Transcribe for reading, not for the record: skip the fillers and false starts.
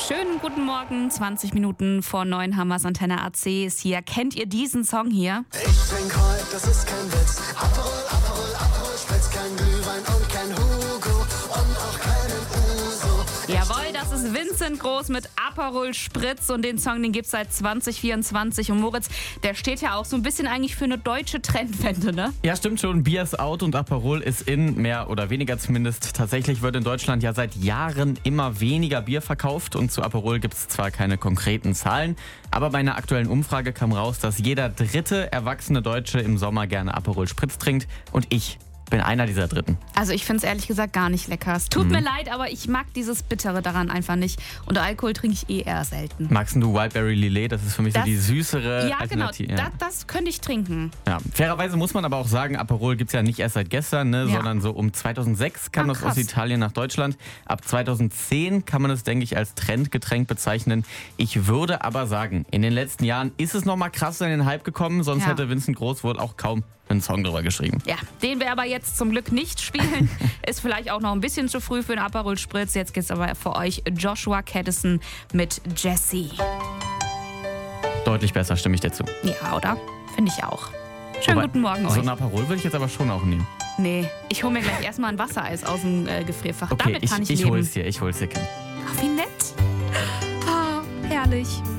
Schönen guten Morgen, 20 Minuten vor 9 Hammers Antenne AC ist hier. Kennt ihr diesen Song hier? Ich trink heute, das ist kein Witz. Aperol, Aperol, Aperol Spritz, kein Glühwein und kein Hugo und auch keinen Uso. Jawohl, das ist Vincent Groß mit Aperol Spritz und den Song, den gibt's seit 2024. Und Moritz, der steht ja auch so ein bisschen eigentlich für eine deutsche Trendwende, ne? Ja, stimmt schon. Bier ist out und Aperol ist in, mehr oder weniger zumindest. Tatsächlich wird in Deutschland ja seit Jahren immer weniger Bier verkauft und zu Aperol gibt es zwar keine konkreten Zahlen, aber bei einer aktuellen Umfrage kam raus, dass jeder dritte erwachsene Deutsche im Sommer gerne Aperol Spritz trinkt und ich bin einer dieser Dritten. Also ich finde es ehrlich gesagt gar nicht lecker. Es tut mir leid, aber ich mag dieses Bittere daran einfach nicht. Und Alkohol trinke ich eher selten. Magst du Wildberry Lillet? Das ist für mich so die süßere Alternative. Ja, genau. Das könnte ich trinken. Ja. Fairerweise muss man aber auch sagen, Aperol gibt es ja nicht erst seit gestern, ne, Ja. sondern so um 2006 kam das aus Italien nach Deutschland. Ab 2010 kann man es, denke ich, als Trendgetränk bezeichnen. Ich würde aber sagen, in den letzten Jahren ist es nochmal krass in den Hype gekommen, sonst Ja. hätte Vincent Groß wohl auch kaum einen Song drüber geschrieben. Ja, den wir aber jetzt zum Glück nicht spielen. Ist vielleicht auch noch ein bisschen zu früh für den Aperol Spritz. Jetzt geht's aber für euch Joshua Caddison mit Jessie. Deutlich besser, stimme ich dir zu. Ja, oder? Finde ich auch. Schönen guten Morgen So euch. ein Aperol würde ich jetzt aber schon auch nehmen. Nee, ich hole mir gleich erstmal ein Wassereis aus dem Gefrierfach. Okay, Damit kann ich ich leben. hol's dir, Kim. Ach, wie nett. Ah, herrlich.